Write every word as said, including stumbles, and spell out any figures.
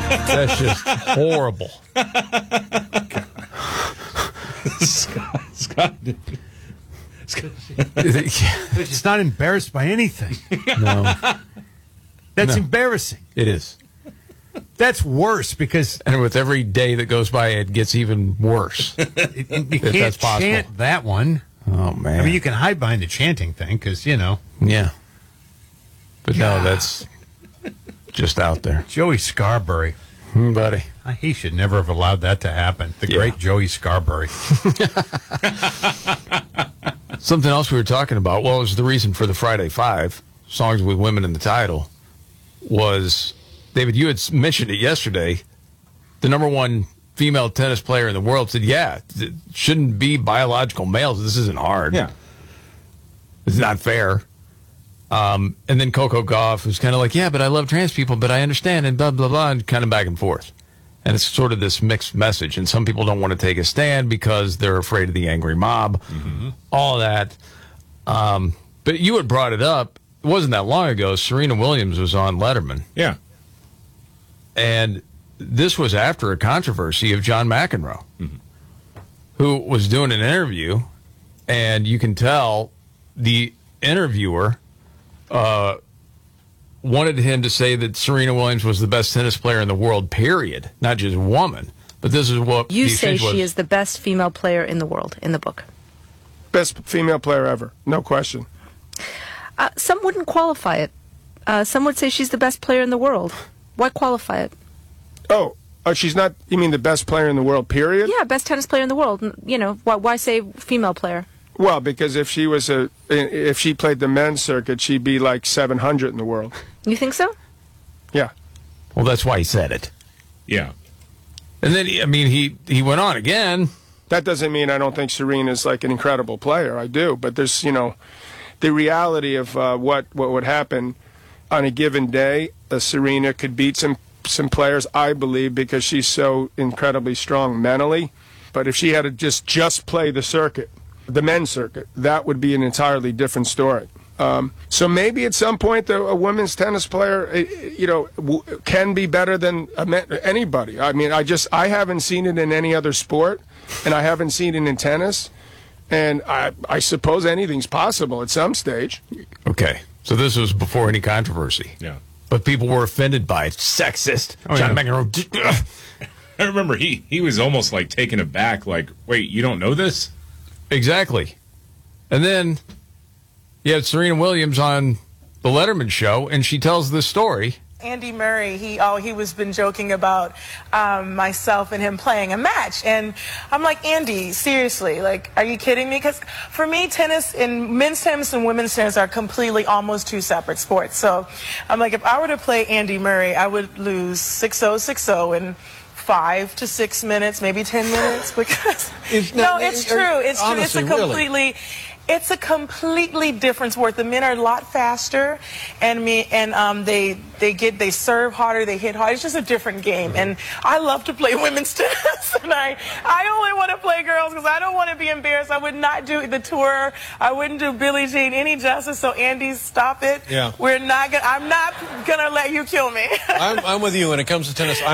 That's just horrible. Scott, Scott, Scott. She's not embarrassed by anything. No. That's No. embarrassing. It is. That's worse because And with every day that goes by, it gets even worse. you If can't that's possible. chant that one. Oh, man. I mean, you can hide behind the chanting thing because, you know. Yeah. But no, that's just out there. Joey Scarberry. Hmm, buddy. He should never have allowed that to happen. The Yeah. great Joey Scarberry. Something else we were talking about, well, it was the reason for the Friday Five, songs with women in the title, was, David, you had mentioned it yesterday, the number one female tennis player in the world said, yeah, it shouldn't be biological males. This isn't hard. Yeah. It's not fair. Um, and then Coco Gauff was kind of like, yeah, but I love trans people, but I understand, and blah, blah, blah, and kind of back and forth. And it's sort of this mixed message. And some people don't want to take a stand because they're afraid of the angry mob, mm-hmm. all that. Um, but you had brought it up. It wasn't that long ago. Serena Williams was on Letterman. Yeah. And this was after a controversy of John McEnroe, mm-hmm. who was doing an interview. And you can tell the interviewer uh, wanted him to say that Serena Williams was the best tennis player in the world, period, not just woman. But this is what you the say exchange she was. is the best female player in the world in the book. Best female player ever, no question. Uh, some wouldn't qualify it. Uh, some would say she's the best player in the world. Why qualify it? Oh, oh, she's not, you mean the best player in the world, period? Yeah, best tennis player in the world. N- You know, why, why say female player? Well, because if she was a, if she played the men's circuit, she'd be like seven hundred in the world. You think so? Yeah. Well, that's why he said it. Yeah. And then, I mean, he, he went on again. That doesn't mean I don't think Serena's like an incredible player. I do. But there's, you know, the reality of uh, what, what would happen on a given day. Uh, Serena could beat some, some players, I believe, because she's so incredibly strong mentally. But if she had to just, just play the circuit, the men's circuit, that would be an entirely different story. Um, so maybe at some point the, a women's tennis player, uh, you know, w- can be better than a men, anybody. I mean, I just I haven't seen it in any other sport, and I haven't seen it in tennis, and I I suppose anything's possible at some stage. Okay, so this was before any controversy. Yeah. But people were offended by it. Sexist. Oh, John yeah. McEnroe. I remember he, he was almost like taken aback, like, wait, you don't know this? Exactly. And then you had Serena Williams on the Letterman show, and she tells this story. Andy Murray, he oh he was been joking about um, myself and him playing a match, and I'm like, Andy, seriously, like, are you kidding me? Because for me, tennis and men's tennis and women's tennis are completely almost two separate sports. So I'm like, if I were to play Andy Murray, I would lose six oh, six oh, and five to six minutes, maybe ten minutes, because It's no, not- it's it- true. It's true. honestly, It's a really. completely, it's a completely different sport. The men are a lot faster, and me and um, they they get they serve harder, they hit hard. It's just a different game, and I love to play women's tennis, and I I only want to play girls because I don't want to be embarrassed. I would not do the tour. I wouldn't do Billie Jean any justice. So Andy, stop it. Yeah. We're not gonna. I'm not gonna let you kill me. I'm, I'm with you when it comes to tennis.